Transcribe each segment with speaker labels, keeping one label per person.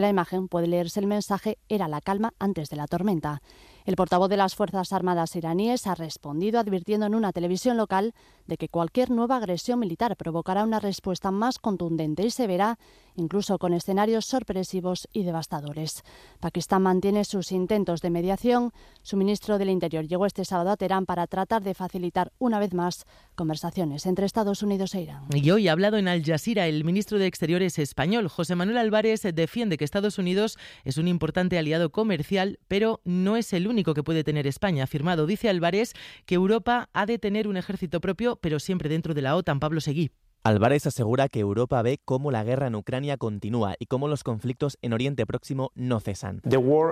Speaker 1: la imagen puede leerse el mensaje «Era la calma antes de la tormenta». El portavoz de las Fuerzas Armadas iraníes ha respondido advirtiendo en una televisión local de que cualquier nueva agresión militar provocará una respuesta más contundente y severa, incluso con escenarios sorpresivos y devastadores. Pakistán mantiene sus intentos de mediación. Su ministro del Interior llegó este sábado a Teherán para tratar de facilitar una vez más conversaciones entre Estados Unidos e Irán.
Speaker 2: Y hoy ha hablado en Al Jazeera el ministro de Exteriores español, José Manuel Álvarez, defiende que Estados Unidos es un importante aliado comercial, pero no es el único que puede tener España. Ha afirmado, dice Álvarez, que Europa ha de tener un ejército propio, pero siempre dentro de la OTAN. Pablo Seguí.
Speaker 3: Álvarez asegura que Europa ve cómo la guerra en Ucrania continúa y cómo los conflictos en Oriente Próximo no cesan.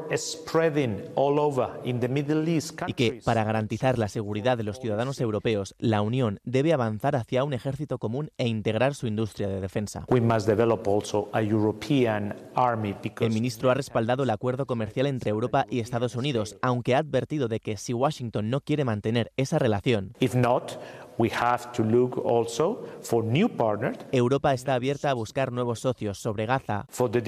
Speaker 3: Y que, para garantizar la seguridad de los ciudadanos europeos, la Unión debe avanzar hacia un ejército común e integrar su industria de defensa. El ministro ha respaldado el acuerdo comercial entre Europa y Estados Unidos, aunque ha advertido de que si Washington no quiere mantener esa relación, Europa está abierta a buscar nuevos socios sobre Gaza,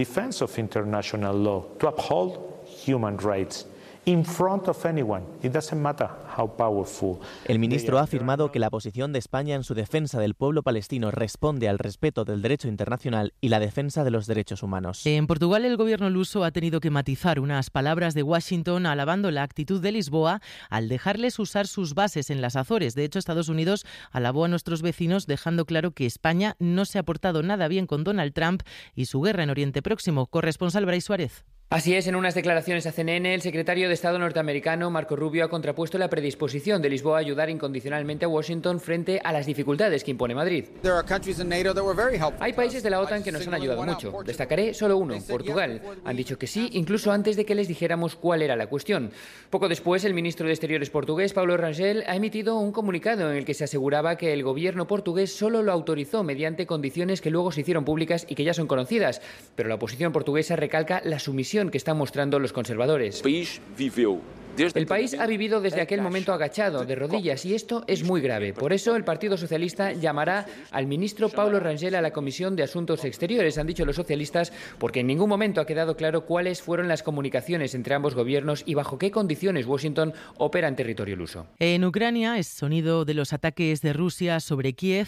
Speaker 3: El ministro ha afirmado que la posición de España en su defensa del pueblo palestino responde al respeto del derecho internacional y la defensa de los derechos humanos.
Speaker 2: En Portugal, el gobierno luso ha tenido que matizar unas palabras de Washington alabando la actitud de Lisboa al dejarles usar sus bases en las Azores. De hecho, Estados Unidos alabó a nuestros vecinos dejando claro que España no se ha portado nada bien con Donald Trump y su guerra en Oriente Próximo. Corresponsal Brais Suárez.
Speaker 4: Así es, en unas declaraciones a CNN, el secretario de Estado norteamericano, Marco Rubio, ha contrapuesto la predisposición de Lisboa a ayudar incondicionalmente a Washington frente a las dificultades que impone Madrid. Hay países de la OTAN que nos han ayudado mucho. Destacaré solo uno, Portugal. Han dicho que sí, incluso antes de que les dijéramos cuál era la cuestión. Poco después, el ministro de Exteriores portugués, Paulo Rangel, ha emitido un comunicado en el que se aseguraba que el gobierno portugués solo lo autorizó mediante condiciones que luego se hicieron públicas y que ya son conocidas. Pero la oposición portuguesa recalca la sumisión que están mostrando los conservadores. El país ha vivido desde aquel momento agachado, de rodillas, y esto es muy grave. Por eso el Partido Socialista llamará al ministro Paulo Rangel a la Comisión de Asuntos Exteriores, han dicho los socialistas, porque en ningún momento ha quedado claro cuáles fueron las comunicaciones entre ambos gobiernos y bajo qué condiciones Washington opera en territorio luso.
Speaker 2: En Ucrania, es sonido de los ataques de Rusia sobre Kiev.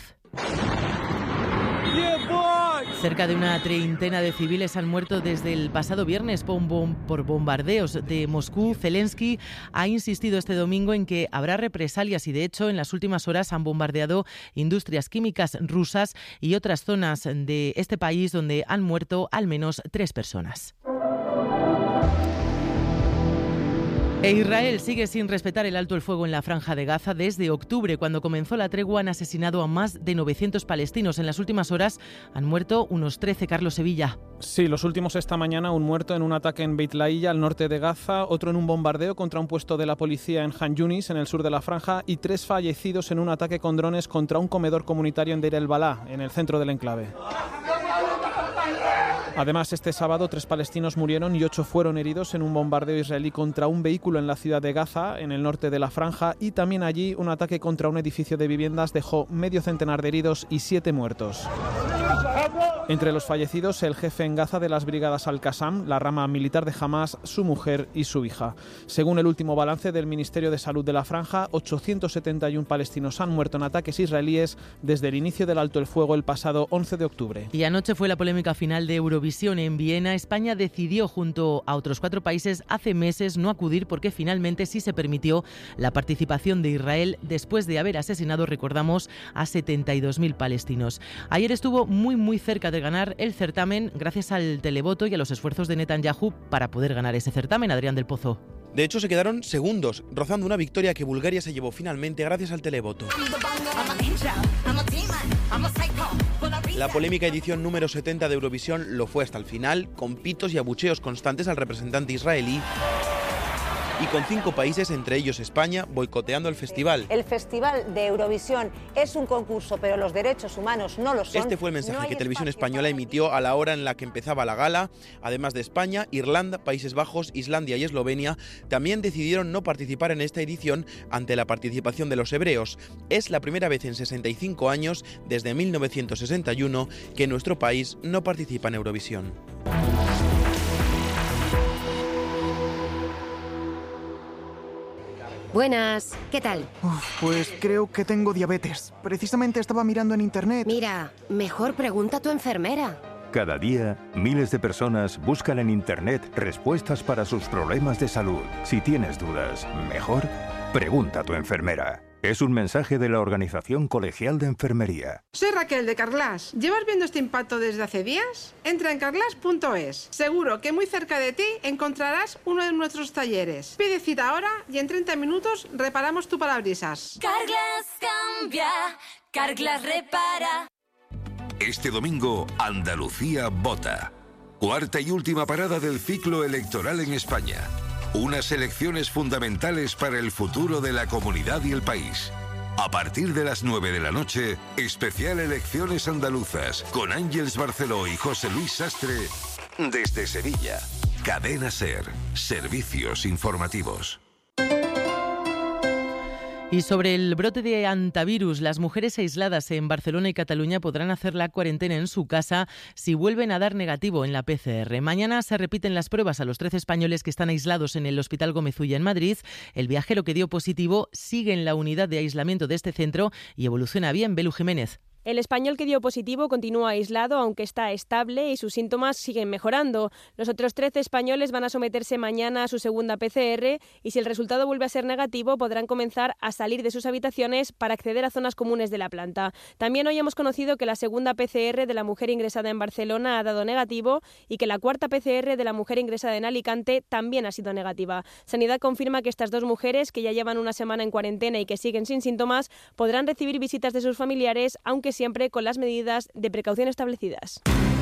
Speaker 2: Cerca de una treintena de civiles han muerto desde el pasado viernes por bombardeos de Moscú. Zelensky ha insistido este domingo en que habrá represalias y, de hecho, en las últimas horas han bombardeado industrias químicas rusas y otras zonas de este país donde han muerto al menos 3 personas. E Israel sigue sin respetar el alto el fuego en la Franja de Gaza. Desde octubre, cuando comenzó la tregua, han asesinado a más de 900 palestinos. En las últimas horas han muerto unos 13. Carlos Sevilla.
Speaker 5: Sí, los últimos esta mañana, un muerto en un ataque en Beit Lahiya, al norte de Gaza, otro en un bombardeo contra un puesto de la policía en Han Yunis, en el sur de la Franja, y 3 fallecidos en un ataque con drones contra un comedor comunitario en Deir el-Balá, en el centro del enclave. Además, este sábado 3 palestinos murieron y 8 fueron heridos en un bombardeo israelí contra un vehículo en la ciudad de Gaza, en el norte de la Franja, y también allí un ataque contra un edificio de viviendas dejó medio centenar de heridos y 7 muertos. Entre los fallecidos, el jefe en Gaza de las brigadas Al-Qassam, la rama militar de Hamás, su mujer y su hija. Según el último balance del Ministerio de Salud de la Franja, 871 palestinos han muerto en ataques israelíes desde el inicio del alto el fuego el pasado 11 de octubre.
Speaker 2: Y anoche fue la polémica final de Eurovisión en Viena. España decidió, junto a otros 4 países, hace meses no acudir porque finalmente sí se permitió la participación de Israel después de haber asesinado, recordamos, a 72.000 palestinos. Ayer estuvo muy cerca de ganar el certamen gracias al televoto y a los esfuerzos de Netanyahu para poder ganar ese certamen. Adrián del Pozo.
Speaker 6: De hecho, se quedaron segundos, rozando una victoria que Bulgaria se llevó finalmente gracias al televoto. La polémica edición número 70 de Eurovisión lo fue hasta el final, con pitos y abucheos constantes al representante israelí y con 5 países, entre ellos España, boicoteando el festival.
Speaker 7: El Festival de Eurovisión es un concurso, pero los derechos humanos no lo son.
Speaker 6: Este fue el mensaje que Televisión Española emitió a la hora en la que empezaba la gala. Además de España, Irlanda, Países Bajos, Islandia y Eslovenia también decidieron no participar en esta edición ante la participación de los hebreos. Es la primera vez en 65 años, desde 1961, que nuestro país no participa en Eurovisión.
Speaker 8: Buenas, ¿qué tal?
Speaker 9: Pues creo que tengo diabetes. Precisamente estaba mirando en internet.
Speaker 8: Mira, mejor pregunta a tu enfermera.
Speaker 10: Cada día, miles de personas buscan en internet respuestas para sus problemas de salud. Si tienes dudas, mejor pregunta a tu enfermera. Es un mensaje de la Organización Colegial de Enfermería.
Speaker 11: Soy Raquel de Carglass. ¿Llevas viendo este impacto desde hace días? Entra en carglass.es. Seguro que muy cerca de ti encontrarás uno de nuestros talleres. Pide cita ahora y en 30 minutos reparamos tu parabrisas.
Speaker 12: Carglass cambia, Carglass repara.
Speaker 13: Este domingo, Andalucía vota. Cuarta y última parada del ciclo electoral en España. Unas elecciones fundamentales para el futuro de la comunidad y el país. A partir de las 9 de la noche, especial Elecciones Andaluzas, con Ángeles Barceló y José Luis Sastre, desde Sevilla. Cadena SER, servicios informativos.
Speaker 2: Y sobre el brote de hantavirus, las mujeres aisladas en Barcelona y Cataluña podrán hacer la cuarentena en su casa si vuelven a dar negativo en la PCR. Mañana se repiten las pruebas a los 13 españoles que están aislados en el Hospital Gómez Ulla en Madrid. El viajero que dio positivo sigue en la unidad de aislamiento de este centro y evoluciona bien. Belu Jiménez.
Speaker 14: El español que dio positivo continúa aislado, aunque está estable y sus síntomas siguen mejorando. Los otros 13 españoles van a someterse mañana a su segunda PCR y si el resultado vuelve a ser negativo podrán comenzar a salir de sus habitaciones para acceder a zonas comunes de la planta. También hoy hemos conocido que la segunda PCR de la mujer ingresada en Barcelona ha dado negativo y que la cuarta PCR de la mujer ingresada en Alicante también ha sido negativa. Sanidad confirma que estas dos mujeres, que ya llevan una semana en cuarentena y que siguen sin síntomas, podrán recibir visitas de sus familiares, aunque siempre con las medidas de precaución establecidas.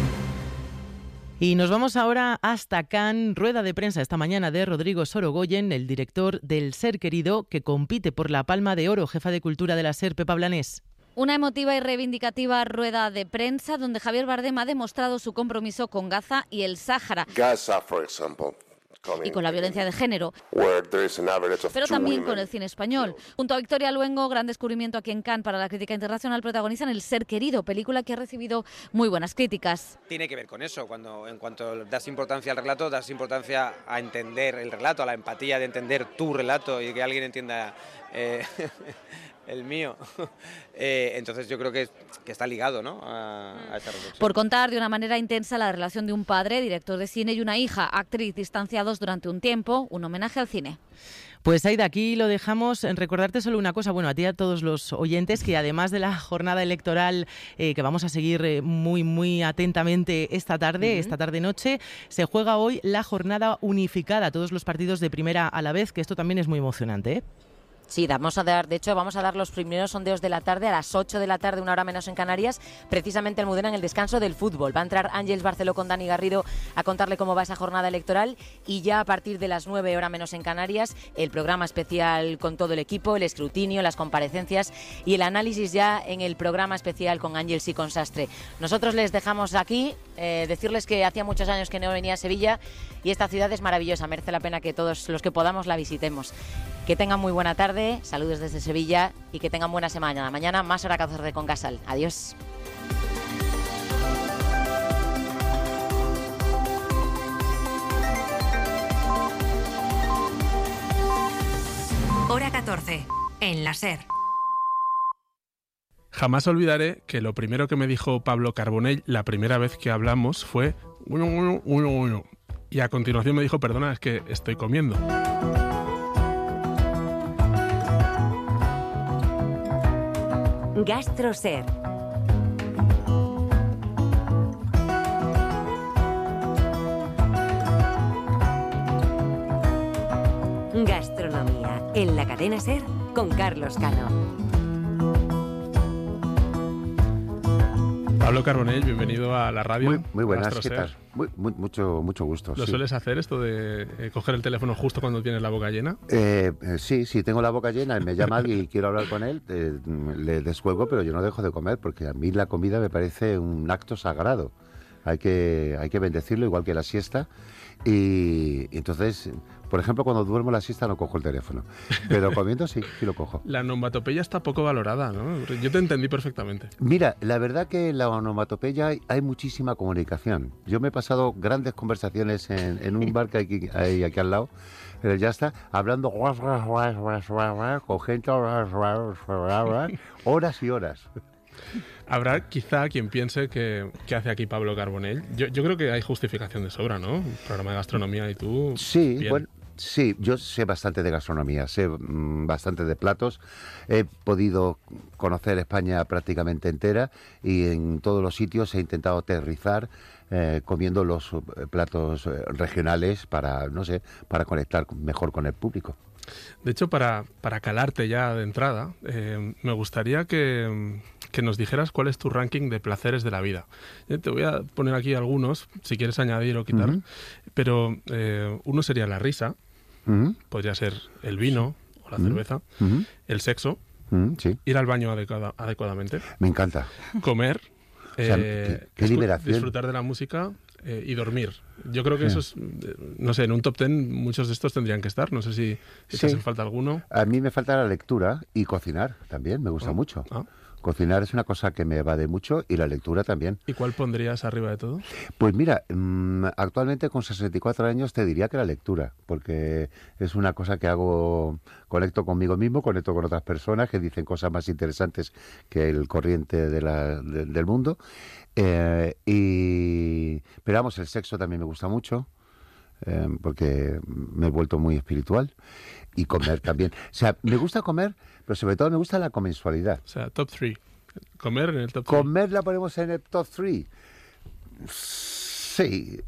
Speaker 2: Y nos vamos ahora hasta Cannes. Rueda de prensa esta mañana de Rodrigo Sorogoyen, el director del Ser Querido, que compite por la Palma de Oro. Jefa de Cultura de la SER, Pepa Blanés.
Speaker 15: Una emotiva y reivindicativa rueda de prensa donde Javier Bardem ha demostrado su compromiso con Gaza y el Sáhara.
Speaker 16: Gaza, por ejemplo.
Speaker 15: Y con la violencia de género, pero también con el cine español. Junto a Victoria Luengo, gran descubrimiento aquí en Cannes para la crítica internacional, protagonizan El Ser Querido, película que ha recibido muy buenas críticas.
Speaker 17: Tiene que ver con eso, en cuanto das importancia al relato, das importancia a entender el relato, a la empatía de entender tu relato y que alguien entienda el mío. Entonces yo creo que está ligado, ¿no?, a esa reflexión.
Speaker 15: Por contar de una manera intensa la relación de un padre, director de cine, y una hija, actriz, distanciados durante un tiempo, un homenaje al cine.
Speaker 2: Pues Aida, aquí lo dejamos. En recordarte solo una cosa, bueno, a ti y a todos los oyentes, que además de la jornada electoral que vamos a seguir muy atentamente esta tarde-noche, se juega hoy la jornada unificada, todos los partidos de primera a la vez, que esto también es muy emocionante, ¿eh?
Speaker 18: Sí, vamos a dar los primeros sondeos de la tarde a las 8 de la tarde, una hora menos en Canarias, precisamente Almudena, en el descanso del fútbol. Va a entrar Ángeles Barceló con Dani Garrido a contarle cómo va esa jornada electoral y ya a partir de las 9, hora menos en Canarias, el programa especial con todo el equipo, el escrutinio, las comparecencias y el análisis ya en el programa especial con Ángeles y con Sastre. Nosotros les dejamos aquí, decirles que hacía muchos años que no venía a Sevilla y esta ciudad es maravillosa, merece la pena que todos los que podamos la visitemos. Que tengan muy buena tarde, saludos desde Sevilla y que tengan buena semana. Mañana más Hora 14 con Casal. Adiós.
Speaker 12: Hora 14, en la SER.
Speaker 19: Jamás olvidaré que lo primero que me dijo Pablo Carbonell la primera vez que hablamos fue uno. Y a continuación me dijo, perdona, es que estoy comiendo.
Speaker 12: GastroSer. Gastronomía en la cadena SER con Carlos Cano.
Speaker 19: Pablo Carbonell, bienvenido a la radio.
Speaker 20: Muy buenas, ¿qué tal? Mucho gusto.
Speaker 19: ¿Lo sueles hacer esto de coger el teléfono justo cuando tienes la boca llena?
Speaker 20: Sí, tengo la boca llena y me llama alguien y quiero hablar con él, le descuelgo, pero yo no dejo de comer porque a mí la comida me parece un acto sagrado. hay que bendecirlo igual que la siesta. Y entonces, por ejemplo, cuando duermo la siesta no cojo el teléfono, pero comiendo sí lo cojo.
Speaker 19: La onomatopeya está poco valorada, ¿no? Yo te entendí perfectamente.
Speaker 20: Mira, la verdad que en la onomatopeya hay muchísima comunicación. Yo me he pasado grandes conversaciones en un bar que hay aquí al lado, ya está, hablando con gente horas y horas.
Speaker 19: Habrá quizá quien piense que hace aquí Pablo Carbonell. Yo creo que hay justificación de sobra, ¿no? Un programa de gastronomía y tú...
Speaker 20: Sí,
Speaker 19: bien.
Speaker 20: Bueno, sí, yo sé bastante de gastronomía, sé bastante de platos. He podido conocer España prácticamente entera y en todos los sitios he intentado aterrizar comiendo los platos regionales para conectar mejor con el público.
Speaker 19: De hecho, para calarte ya de entrada, me gustaría que nos dijeras cuál es tu ranking de placeres de la vida. Te voy a poner aquí algunos, si quieres añadir o quitar, pero uno sería la risa, podría ser el vino o la cerveza, el sexo,
Speaker 20: sí.
Speaker 19: Ir al baño adecuadamente.
Speaker 20: Me encanta.
Speaker 19: Comer,
Speaker 20: qué liberación.
Speaker 19: Disfrutar de la música y dormir. Yo creo que eso es, no sé, en un top 10 muchos de estos tendrían que estar. No sé si te hace falta alguno.
Speaker 20: A mí me falta la lectura y cocinar también, me gusta mucho. Cocinar es una cosa que me evade mucho y la lectura también.
Speaker 19: ¿Y cuál pondrías arriba de todo?
Speaker 20: Pues mira, actualmente con 64 años te diría que la lectura, porque es una cosa que hago, conecto conmigo mismo, conecto con otras personas que dicen cosas más interesantes que el corriente del mundo. Pero vamos, el sexo también me gusta mucho, porque me he vuelto muy espiritual. Y comer también. O sea, me gusta comer, pero sobre todo me gusta la comensualidad.
Speaker 19: O sea, top 3. Comer en el top 3.
Speaker 20: ¿Comer la ponemos en el top 3? Sí.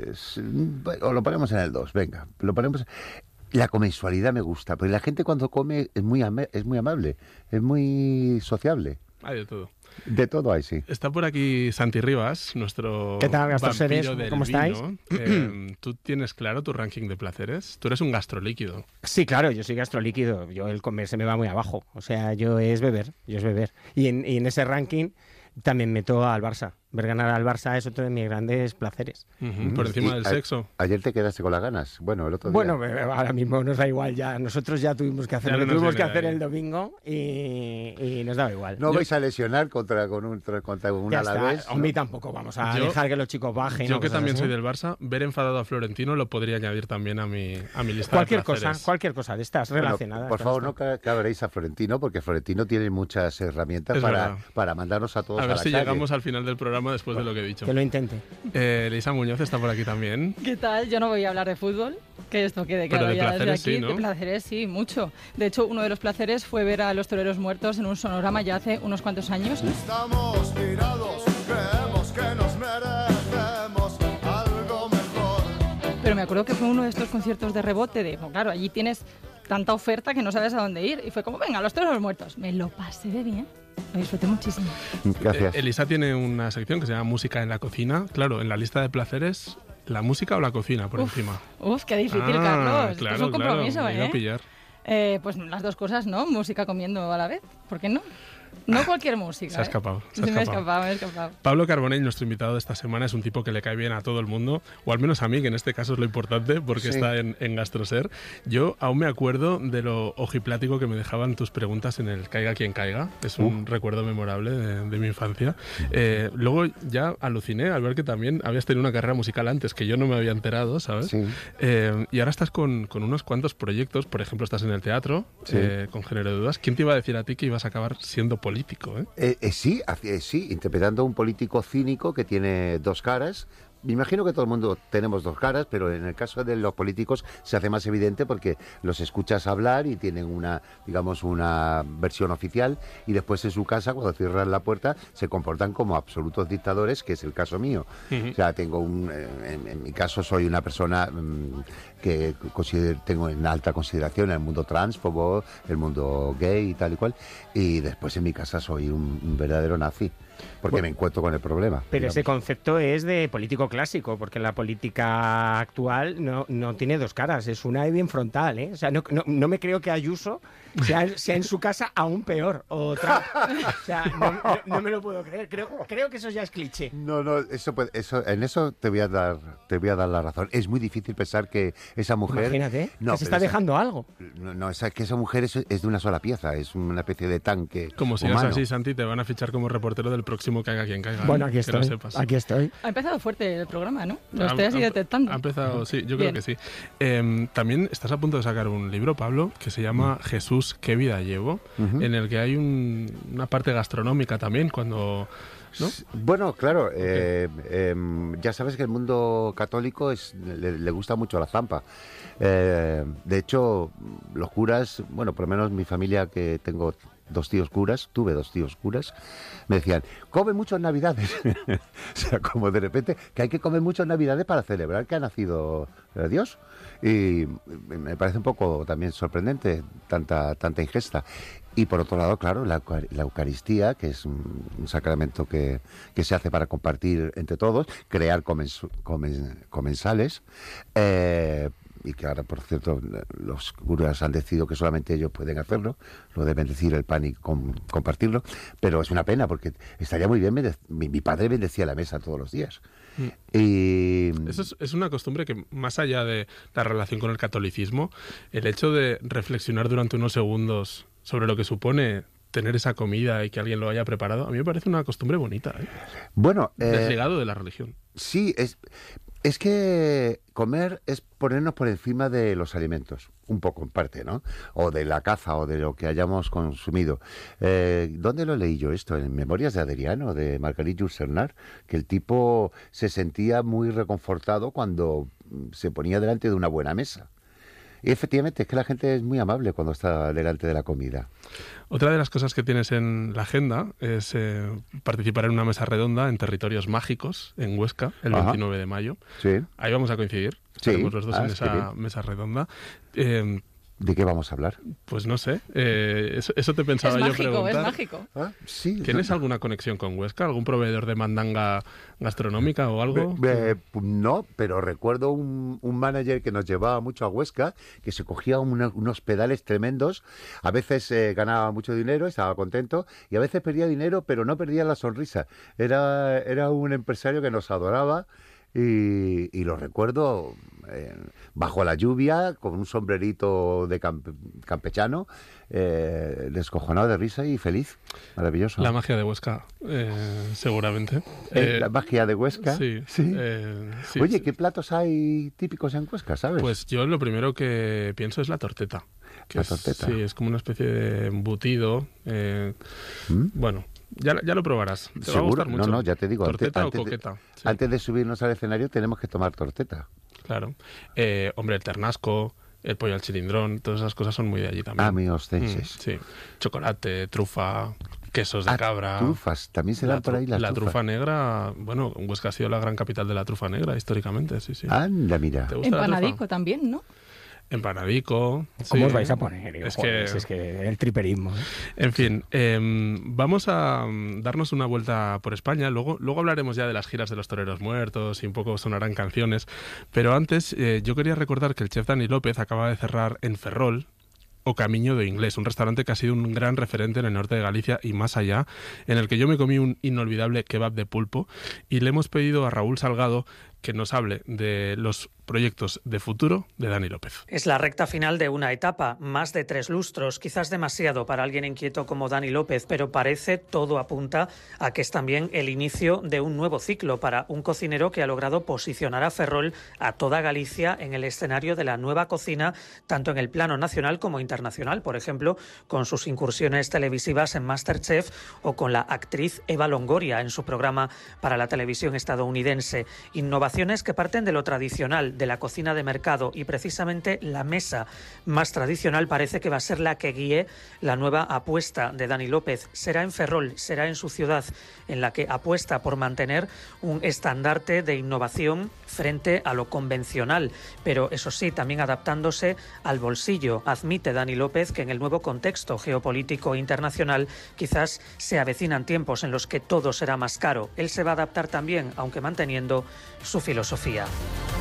Speaker 20: O lo ponemos en el 2, venga. Lo ponemos... La comensualidad me gusta, porque la gente cuando come es muy amable, es muy sociable.
Speaker 19: Hay de todo.
Speaker 20: De todo hay, sí.
Speaker 19: Está por aquí Santi Rivas, nuestro
Speaker 16: ¿Qué tal, gastroseres?
Speaker 19: vampiro del
Speaker 16: ¿Cómo estáis?
Speaker 19: vino. ¿Tú tienes claro tu ranking de placeres? Tú eres un gastrolíquido.
Speaker 16: Sí, claro, yo soy gastrolíquido. Yo el comer se me va muy abajo. O sea, yo es beber. Y en ese ranking también meto al Barça. Ver ganar al Barça es otro de mis grandes placeres.
Speaker 19: Por encima del sexo.
Speaker 20: Ayer te quedaste con las ganas. Bueno, el otro día.
Speaker 16: Bueno, ahora mismo nos da igual ya. Nosotros ya tuvimos que hacer lo que tuvimos que hacer el domingo y nos daba igual.
Speaker 20: No vais a lesionar contra un Alavés.
Speaker 16: A mí tampoco vamos a dejar que los chicos bajen.
Speaker 19: Yo que también soy del Barça, ver enfadado a Florentino lo podría añadir también a mi lista de placeres.
Speaker 16: Cualquier cosa de estas relacionadas.
Speaker 20: Por favor, no cabréis a Florentino, porque Florentino tiene muchas herramientas para mandarnos a todos a la calle.
Speaker 19: A ver si llegamos al final del programa después de lo que he dicho.
Speaker 16: Que lo intente.
Speaker 19: Elisa Muñoz está por aquí también.
Speaker 21: ¿Qué tal? Yo no voy a hablar de fútbol, que esto quede claro ya desde aquí.
Speaker 19: Sí, ¿no?
Speaker 21: De placeres sí, mucho. De hecho, uno de los placeres fue ver a los toreros muertos en un sonorama ya hace unos cuantos años.
Speaker 22: Estamos tirados, creemos que nos merecemos algo mejor.
Speaker 21: Pero me acuerdo que fue uno de estos conciertos de rebote de, claro, allí tienes tanta oferta que no sabes a dónde ir. Y fue como, venga, los toreros muertos. Me lo pasé de bien. Lo disfruté muchísimo.
Speaker 20: Gracias.
Speaker 19: Elisa tiene una sección que se llama Música en la cocina. Claro, en la lista de placeres, ¿la música o la cocina por encima?
Speaker 21: Qué difícil, Carlos.
Speaker 19: Claro,
Speaker 21: es un compromiso,
Speaker 19: me iba a pillar.
Speaker 21: Pues las dos cosas, ¿no? Música comiendo a la vez. ¿Por qué no? No cualquier música.
Speaker 19: Se ha escapado.
Speaker 21: Me he escapado.
Speaker 19: Pablo Carbonell, nuestro invitado de esta semana, es un tipo que le cae bien a todo el mundo, o al menos a mí, que en este caso es lo importante, porque está en Gastroser. Yo aún me acuerdo de lo ojiplático que me dejaban tus preguntas en el Caiga quien caiga. Es un recuerdo memorable de mi infancia. Luego ya aluciné al ver que también habías tenido una carrera musical antes, que yo no me había enterado, ¿sabes?
Speaker 20: Sí.
Speaker 19: Y ahora estás con unos cuantos proyectos. Por ejemplo, estás en el teatro, con Género de Dudas. ¿Quién te iba a decir a ti que ibas a acabar siendo político?
Speaker 20: Sí, interpretando a un político cínico que tiene dos caras. Me imagino que todo el mundo tenemos dos caras, pero en el caso de los políticos se hace más evidente porque los escuchas hablar y tienen una versión oficial, y después en su casa, cuando cierran la puerta, se comportan como absolutos dictadores, que es el caso mío. O sea, en mi caso soy una persona que tengo en alta consideración el mundo transfobo, el mundo gay y tal y cual, y después en mi casa soy un verdadero nazi. porque me encuentro con el problema.
Speaker 16: Pero ese concepto es de político clásico, porque la política actual no tiene dos caras, es una y bien frontal, ¿eh? O sea, no me creo que Ayuso sea en su casa aún peor, o Trump. O sea, no me lo puedo creer. Creo que eso ya es cliché.
Speaker 20: No, en eso te voy a dar la razón. Es muy difícil pensar que esa mujer...
Speaker 16: Imagínate, que se está dejando algo.
Speaker 20: No, es que esa mujer es de una sola pieza, es una especie de tanque
Speaker 19: Como si
Speaker 20: humano.
Speaker 19: es así, Santi, te van a fichar como reportero del próximo Caiga quien caiga.
Speaker 16: Bueno, aquí estoy.
Speaker 21: Ha empezado fuerte el programa, ¿no? Lo estoy así detectando.
Speaker 19: Ha empezado, sí, yo creo que sí. También estás a punto de sacar un libro, Pablo, que se llama Jesús, ¿qué vida llevo? En el que hay una parte gastronómica también, cuando... ¿no?
Speaker 20: Bueno, claro, ya sabes que el mundo católico le gusta mucho la zampa. De hecho, los curas, bueno, por lo menos mi familia, que tengo tuve dos tíos curas, me decían, come mucho en Navidades. O sea, como de repente, que hay que comer mucho en Navidades para celebrar que ha nacido Dios. Y me parece un poco también sorprendente tanta ingesta. Y por otro lado, claro, la Eucaristía, que es un sacramento que se hace para compartir entre todos, crear comensales, y que ahora, por cierto, los curas han decidido que solamente ellos pueden hacerlo, lo de bendecir el pan y compartirlo, pero es una pena porque estaría muy bien, mi padre bendecía la mesa todos los días. Y
Speaker 19: eso es una costumbre que, más allá de la relación con el catolicismo, el hecho de reflexionar durante unos segundos sobre lo que supone tener esa comida y que alguien lo haya preparado, a mí me parece una costumbre bonita, ¿eh?
Speaker 20: Bueno,
Speaker 19: desligado de la religión.
Speaker 20: Sí, es que comer es ponernos por encima de los alimentos, un poco en parte, ¿no? O de la caza o de lo que hayamos consumido. ¿Dónde lo leí yo esto? En Memorias de Adriano, de Marguerite Yourcenar, que el tipo se sentía muy reconfortado cuando se ponía delante de una buena mesa. Y efectivamente, es que la gente es muy amable cuando está delante de la comida.
Speaker 19: Otra de las cosas que tienes en la agenda es participar en una mesa redonda en Territorios Mágicos, en Huesca, el 29 de mayo.
Speaker 20: Sí.
Speaker 19: Ahí vamos a coincidir. Estaremos los dos en esa mesa redonda.
Speaker 20: ¿De qué vamos a hablar?
Speaker 19: Pues no sé. Eso te pensaba yo preguntar.
Speaker 21: Es mágico.
Speaker 20: Sí.
Speaker 19: ¿Tienes alguna conexión con Huesca? ¿Algún proveedor de mandanga gastronómica o algo?
Speaker 20: No, pero recuerdo un manager que nos llevaba mucho a Huesca, que se cogía unos pedales tremendos. A veces ganaba mucho dinero, estaba contento, y a veces perdía dinero, pero no perdía la sonrisa. Era un empresario que nos adoraba. Y lo recuerdo bajo la lluvia, con un sombrerito de campechano, descojonado de risa y feliz. Maravilloso.
Speaker 19: La magia de Huesca, seguramente.
Speaker 20: La magia de Huesca.
Speaker 19: Sí.
Speaker 20: Oye, ¿qué platos hay típicos en Huesca, sabes?
Speaker 19: Pues yo lo primero que pienso es la torteta.
Speaker 20: Torteta.
Speaker 19: Sí, es como una especie de embutido. Bueno, ya lo probarás. Te va a gustar mucho.
Speaker 20: No, ya te digo.
Speaker 19: ¿Torteta o coqueta? Sí.
Speaker 20: Antes de subirnos al escenario tenemos que tomar torteta.
Speaker 19: Claro. Hombre, el ternasco, el pollo al cilindrón, todas esas cosas son muy de allí también.
Speaker 20: Amiostenses.
Speaker 19: Sí. Chocolate, trufa, quesos de cabra.
Speaker 20: Trufas, también se dan por ahí las
Speaker 19: trufas. La
Speaker 20: trufas.
Speaker 19: trufa negra, bueno, Huesca ha sido la gran capital de la trufa negra históricamente, sí.
Speaker 20: Anda, mira.
Speaker 21: ¿Te gusta empanadico también, ¿no?
Speaker 19: Empanadico.
Speaker 16: ¿Cómo os vais a poner?
Speaker 19: Es
Speaker 16: que el triperismo.
Speaker 19: En fin, vamos a darnos una vuelta por España. Luego hablaremos ya de las giras de los toreros muertos y un poco sonarán canciones. Pero antes, yo quería recordar que el chef Dani López acaba de cerrar en Ferrol o Camiño do Inglés, un restaurante que ha sido un gran referente en el norte de Galicia y más allá, en el que yo me comí un inolvidable kebab de pulpo y le hemos pedido a Raúl Salgado que nos hable de los proyectos de futuro de Dani López.
Speaker 1: Es la recta final de una etapa, más de 3 lustros, quizás demasiado para alguien inquieto como Dani López, pero todo apunta a que es también el inicio de un nuevo ciclo para un cocinero que ha logrado posicionar a Ferrol, a toda Galicia, en el escenario de la nueva cocina, tanto en el plano nacional como internacional, por ejemplo, con sus incursiones televisivas en MasterChef o con la actriz Eva Longoria en su programa para la televisión estadounidense. Innovación innovaciones que parten de lo tradicional, de la cocina de mercado, y precisamente la mesa más tradicional parece que va a ser la que guíe la nueva apuesta de Dani López. Será en Ferrol, será en su ciudad, en la que apuesta por mantener un estandarte de innovación frente a lo convencional, pero eso sí, también adaptándose al bolsillo. Admite Dani López que en el nuevo contexto geopolítico internacional quizás se avecinan tiempos en los que todo será más caro. Él se va a adaptar también, aunque manteniendo su filosofía.